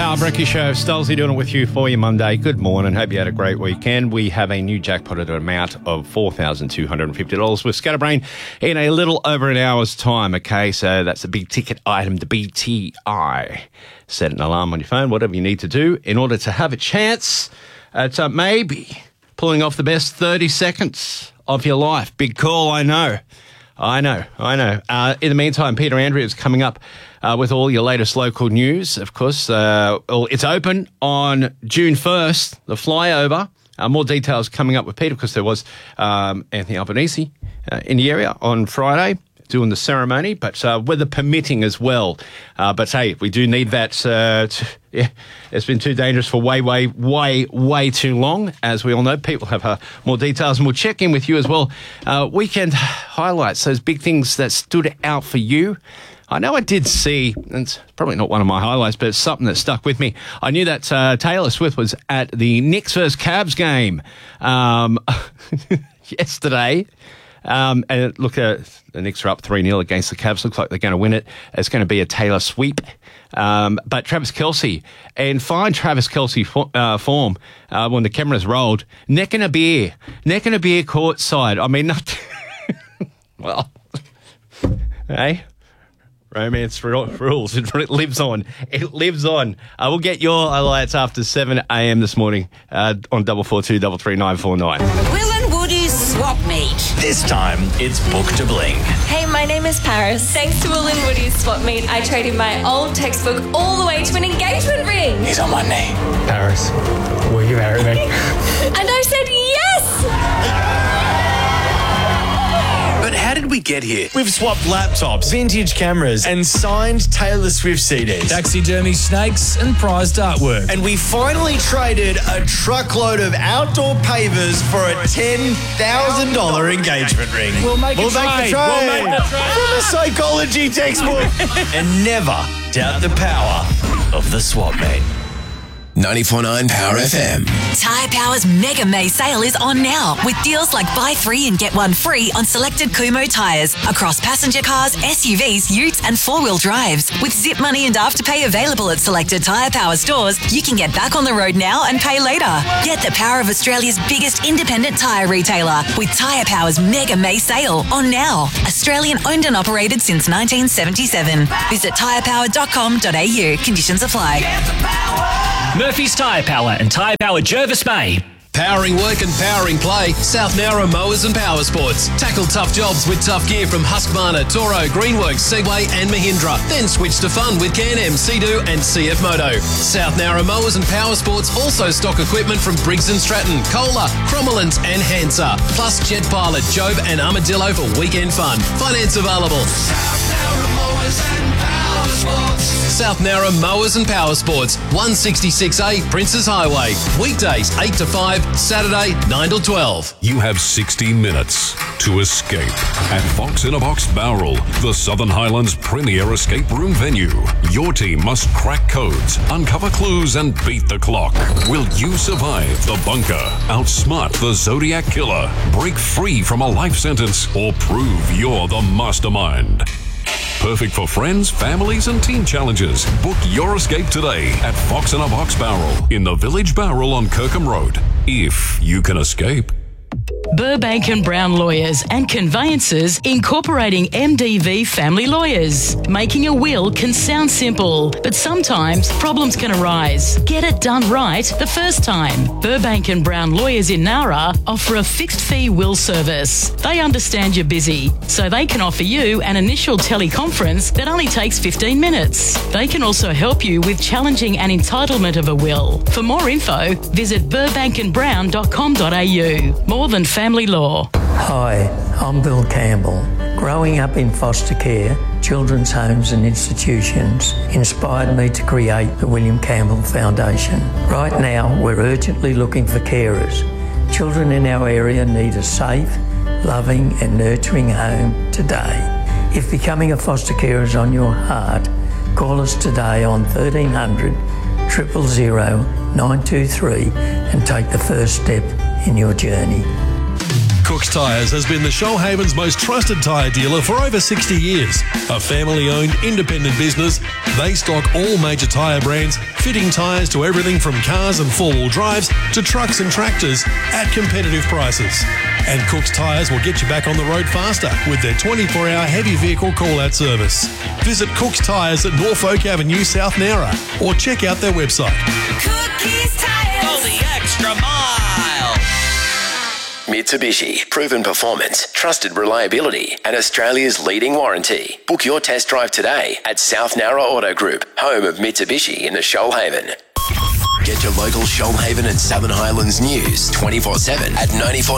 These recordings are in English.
Power Brecky Show. Stolzy doing it with you for your Monday. Good morning. Hope you had a great weekend. We have a new jackpot at an amount of $4,250 with Scatterbrain in a little over an hour's time. Okay, so that's a big ticket item, the BTI. Set an alarm on your phone, whatever you need to do in order to have a chance at maybe pulling off the best 30 seconds of your life. Big call, I know. In the meantime, Peter Andrea is coming up with all your latest local news. Of course, it's open on June 1st, the flyover. More details coming up with Peter because there was Anthony Albanese in the area on Friday doing the ceremony, but weather permitting as well. But hey, we do need that. It's been too dangerous for way too long. As we all know, people have more details, and we'll check in with you as well. Weekend highlights, those big things that stood out for you. I know I did see, and it's probably not one of my highlights, but it's something that stuck with me. I knew that Taylor Swift was at the Knicks vs Cavs game yesterday. And look, the Knicks are up 3-0 against the Cavs. Looks like they're going to win it. It's going to be a Taylor sweep. But Travis Kelce, and fine Travis Kelce form when the cameras rolled, neck and a beer courtside. I mean, not well, hey. Romance rules. It lives on. It lives on. I will get your highlights after 7 a.m. this morning on 442 33949. Will and Woody's Swap Meet. This time, it's Book to Bling. Hey, my name is Paris. Thanks to Will and Woody's Swap Meet, I traded my old textbook all the way to an engagement ring. He's on my knee. Paris, will you marry me? And I said yes! But how did we get here? We've swapped laptops, vintage cameras, and signed Taylor Swift CDs. Taxidermy snakes and prized artwork. And we finally traded a truckload of outdoor pavers for a $10,000 engagement ring. We'll make the trade. From a psychology textbook. And never doubt the power of the swap meet. 94.9 Power FM. Tyre Power's Mega May sale is on now with deals like buy 3 and get 1 free on selected Kumho tyres across passenger cars, SUVs, utes and 4-wheel drives. With Zip Money and Afterpay available at selected Tyre Power stores, you can get back on the road now and pay later. Get the power of Australia's biggest independent tyre retailer with Tyre Power's Mega May sale on now. Australian owned and operated since 1977. Visit tyrepower.com.au. Conditions apply. Murphy's Tyre Power and Tyre Power Jervis Bay. Powering work and powering play, South Nowra Mowers and Power Sports. Tackle tough jobs with tough gear from Husqvarna, Toro, Greenworks, Segway and Mahindra. Then switch to fun with Can-Am, Sea-Doo and CF Moto. South Nowra Mowers and Power Sports also stock equipment from Briggs & Stratton, Kohler, Crommelins and Hansa. Plus Jet Pilot, Jobe and Armadillo for weekend fun. Finance available. South Nowra Mowers and Power Sports. South Nowra Mowers and Power Sports, 166A Princes Highway. Weekdays 8 to 5, Saturday 9 to 12. You have 60 minutes to escape at Fox in a Box Bowral, the Southern Highlands' premier escape room venue. Your team must crack codes, uncover clues, and beat the clock. Will you survive the bunker, outsmart the Zodiac Killer, break free from a life sentence, or prove you're the mastermind? Perfect for friends, families, and team challenges. Book your escape today at Fox in a Box Barrel in the Village Barrel on Kirkham Road. If you can escape. Burbank and Brown Lawyers and Conveyancers incorporating MDV Family Lawyers. Making a will can sound simple, but sometimes problems can arise. Get it done right the first time. Burbank and Brown Lawyers in Nowra offer a fixed fee will service. They understand you're busy, so they can offer you an initial teleconference that only takes 15 minutes. They can also help you with challenging an entitlement of a will. For more info, visit burbankandbrown.com.au. More than family law. Hi, I'm Bill Campbell. Growing up in foster care, children's homes and institutions inspired me to create the William Campbell Foundation. Right now, we're urgently looking for carers. Children in our area need a safe, loving and nurturing home today. If becoming a foster carer is on your heart, call us today on 1300 000 923 and take the first step in your journey. Cook's Tyres has been the Shoalhaven's most trusted tyre dealer for over 60 years. A family-owned, independent business, they stock all major tyre brands, fitting tyres to everything from cars and four-wheel drives to trucks and tractors at competitive prices. And Cook's Tyres will get you back on the road faster with their 24-hour heavy vehicle call-out service. Visit Cook's Tyres at Norfolk Avenue, South Nowra, or check out their website. Cookies Tyres. Go the extra mile. Mitsubishi, proven performance, trusted reliability, and Australia's leading warranty. Book your test drive today at South Nowra Auto Group, home of Mitsubishi in the Shoalhaven. Get your local Shoalhaven and Southern Highlands news 24/7 at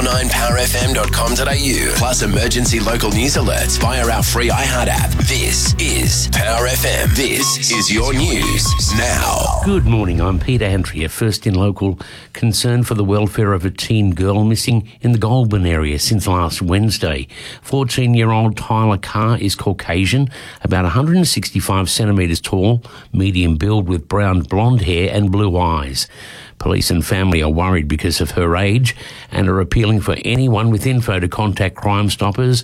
949powerfm.com.au. Plus emergency local news alerts via our free iHeart app. This is Power FM. This is your news now. Good morning, I'm Peter Andrea. First in local, concern for the welfare of a teen girl missing in the Goulburn area since last Wednesday. 14-year-old Tyler Carr is Caucasian, about 165 centimetres tall, medium build with brown blonde hair and blue eyes. Police and family are worried because of her age and are appealing for anyone with info to contact Crime Stoppers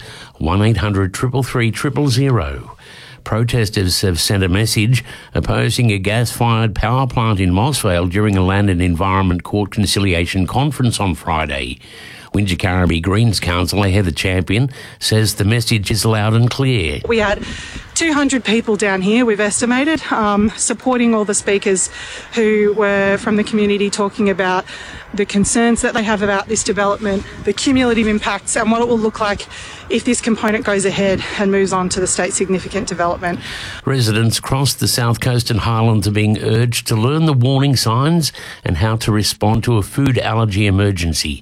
1800 333 000. Protesters have sent a message opposing a gas-fired power plant in Mossvale during a Land and Environment Court conciliation conference on Friday. Wingecarribee Greens councillor Heather Champion says the message is loud and clear. We had 200 people down here, we've estimated, supporting all the speakers who were from the community, talking about the concerns that they have about this development, the cumulative impacts, and what it will look like if this component goes ahead and moves on to the state significant development. Residents across the South Coast and Highlands are being urged to learn the warning signs and how to respond to a food allergy emergency.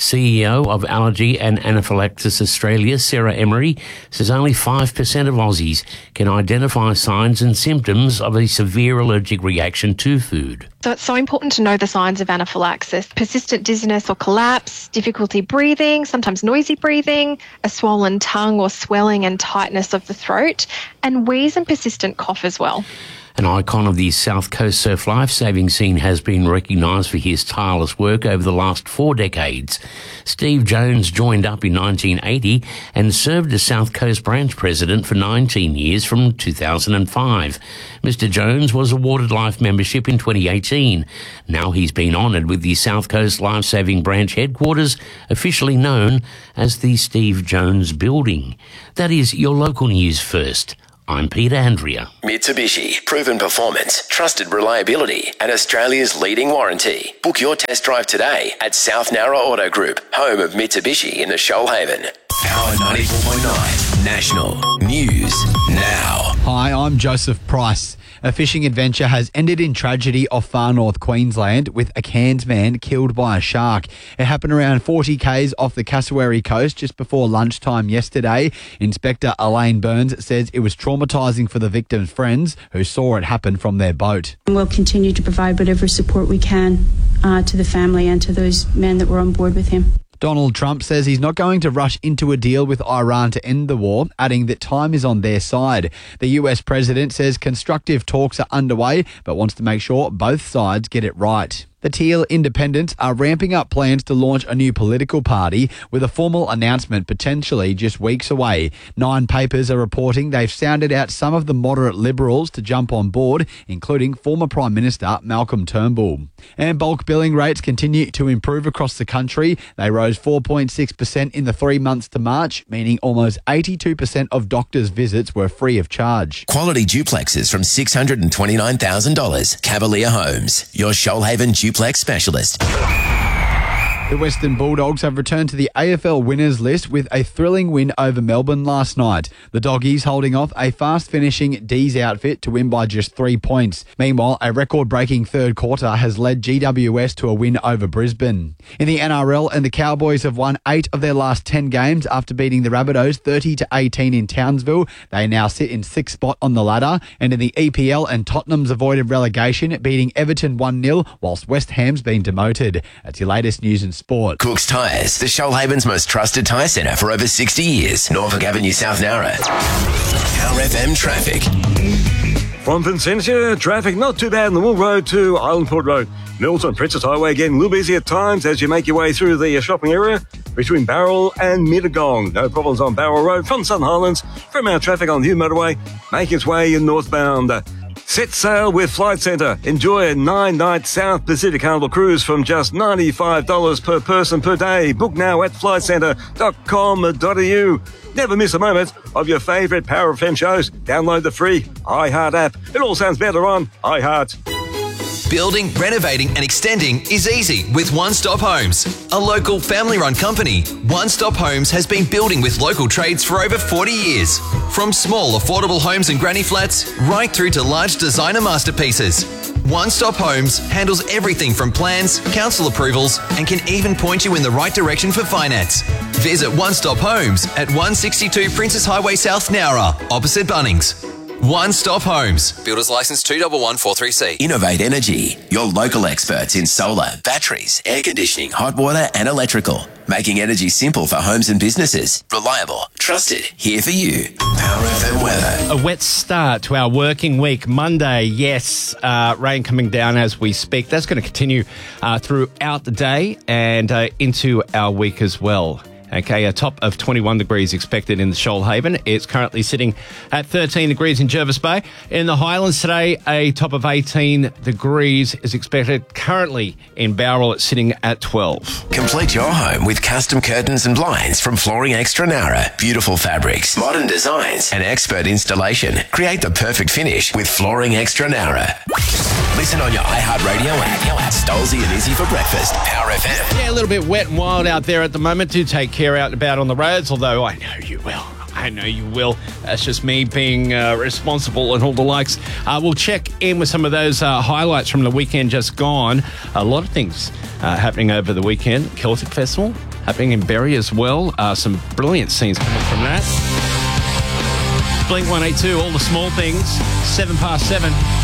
CEO of Allergy and Anaphylaxis Australia, Sarah Emery, says only 5% of Aussies can identify signs and symptoms of a severe allergic reaction to food. So it's so important to know the signs of anaphylaxis: persistent dizziness or collapse, difficulty breathing, sometimes noisy breathing, a swollen tongue or swelling and tightness of the throat, and wheeze and persistent cough as well. An icon of the South Coast surf lifesaving scene has been recognised for his tireless work over the last 4 decades. Steve Jones joined up in 1980 and served as South Coast branch president for 19 years from 2005. Mr. Jones was awarded life membership in 2018. Now he's been honoured with the South Coast Lifesaving Branch headquarters, officially known as the Steve Jones Building. That is your local news first. I'm Peter Andrea. Mitsubishi, proven performance, trusted reliability, and Australia's leading warranty. Book your test drive today at South Nowra Auto Group, home of Mitsubishi in the Shoalhaven. Power 94.9 National News Now. Hi, I'm Joseph Price. A fishing adventure has ended in tragedy off far north Queensland with a Cairns man killed by a shark. It happened around 40 k's off the Cassowary coast just before lunchtime yesterday. Inspector Elaine Burns says it was traumatising for the victim's friends who saw it happen from their boat. We'll continue to provide whatever support we can to the family and to those men that were on board with him. Donald Trump says he's not going to rush into a deal with Iran to end the war, adding that time is on their side. The US president says constructive talks are underway, but wants to make sure both sides get it right. The Teal Independents are ramping up plans to launch a new political party with a formal announcement potentially just weeks away. 9 papers are reporting they've sounded out some of the moderate Liberals to jump on board, including former Prime Minister Malcolm Turnbull. And bulk billing rates continue to improve across the country. They rose 4.6% in the 3 months to March, meaning almost 82% of doctors' visits were free of charge. Quality duplexes from $629,000. Cavalier Homes, your Shoalhaven duplex specialist. The Western Bulldogs have returned to the AFL winners list with a thrilling win over Melbourne last night. The Doggies holding off a fast-finishing D's outfit to win by just 3 points. Meanwhile, a record-breaking third quarter has led GWS to a win over Brisbane. In the NRL, and the Cowboys have won 8 of their last 10 games after beating the Rabbitohs 30-18 in Townsville. They now sit in 6th spot on the ladder. And in the EPL, and Tottenham's avoided relegation, beating Everton 1-0, whilst West Ham's been demoted. That's your latest news and sport. Cook's Tyres, the Shoalhaven's most trusted tyre centre for over 60 years. Norfolk Avenue, South Nowra. Power FM traffic. From Vincentia, traffic not too bad on the Wool Road to Island Port Road. Milton Princess Highway again a little busy at times as you make your way through the shopping area. between Barrel and Mittagong. No problems on Barrel Road from Southern Highlands. From our traffic on the Hume Motorway, make its way in northbound. Set sail with Flight Centre. Enjoy a 9-night South Pacific Carnival cruise from just $95 per person per day. Book now at flightcentre.com.au. Never miss a moment of your favourite Power FM shows. Download the free iHeart app. It all sounds better on iHeart. Building, renovating and extending is easy with One Stop Homes. A local family-run company, One Stop Homes has been building with local trades for over 40 years. From small, affordable homes and granny flats, right through to large designer masterpieces. One Stop Homes handles everything from plans, council approvals, and can even point you in the right direction for finance. Visit One Stop Homes at 162 Princess Highway South Nowra, opposite Bunnings. One Stop Homes. Builders License 211436C. Innovate Energy. Your local experts in solar, batteries, air conditioning, hot water and electrical. Making energy simple for homes and businesses. Reliable, trusted, here for you. Power FM weather. A wet start to our working week. Monday, yes, rain coming down as we speak. That's going to continue throughout the day and into our week as well. Okay, a top of 21 degrees expected in the Shoalhaven. It's currently sitting at 13 degrees in Jervis Bay. In the Highlands today, a top of 18 degrees is expected. Currently in Bowral, it's sitting at 12. Complete your home with custom curtains and blinds from Flooring Extra Nowra. Beautiful fabrics, modern designs, and expert installation. Create the perfect finish with Flooring Extra Nowra. Listen on your iHeartRadio app. Stolzy and Izzy for breakfast. Power FM. Yeah, a little bit wet and wild out there at the moment. Do take care out and about on the roads, although I know you will. That's just me being responsible and all the likes. We'll check in with some of those highlights from the weekend just gone. A lot of things happening over the weekend. Celtic Festival happening in Berry as well. Some brilliant scenes coming from that. Blink 182, all the small things. 7 past 7.